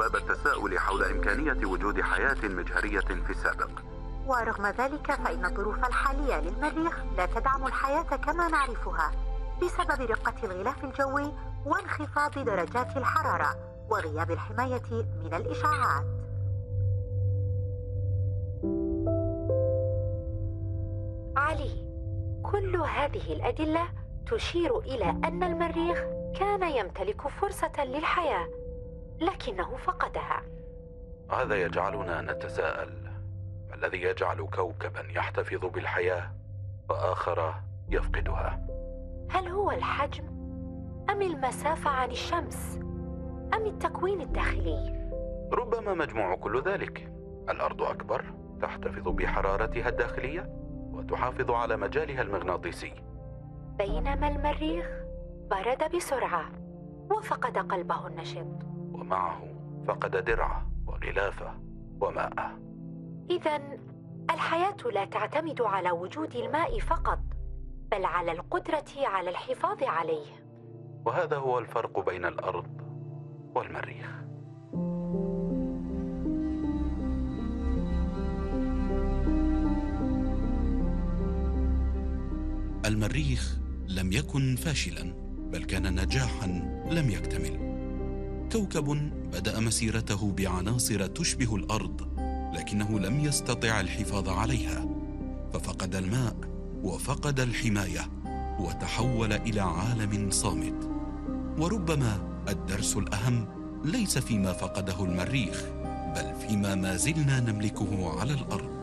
باب التساؤل حول إمكانية وجود حياة مجهرية في السابق. ورغم ذلك فإن الظروف الحالية للمريخ لا تدعم الحياة كما نعرفها بسبب رقة الغلاف الجوي وانخفاض درجات الحرارة وغياب الحماية من الإشعاعات. علي، كل هذه الأدلة تشير إلى أن المريخ كان يمتلك فرصة للحياة، لكنه فقدها. هذا يجعلنا نتساءل: ما الذي يجعل كوكبا يحتفظ بالحياة وآخر يفقدها؟ هل هو الحجم أم المسافة عن الشمس أم التكوين الداخلي؟ ربما مجموع كل ذلك. الأرض أكبر، تحتفظ بحرارتها الداخلية وتحافظ على مجالها المغناطيسي، بينما المريخ برد بسرعة وفقد قلبه النشط، ومعه فقد درعه وغلافه وماءه. إذن الحياة لا تعتمد على وجود الماء فقط، بل على القدرة على الحفاظ عليه. وهذا هو الفرق بين الأرض والمريخ. المريخ لم يكن فاشلاً، بل كان نجاحاً لم يكتمل. كوكب بدأ مسيرته بعناصر تشبه الأرض، لكنه لم يستطع الحفاظ عليها، ففقد الماء وفقد الحماية وتحول إلى عالم صامت. وربما الدرس الأهم ليس فيما فقده المريخ، بل فيما ما زلنا نملكه على الأرض.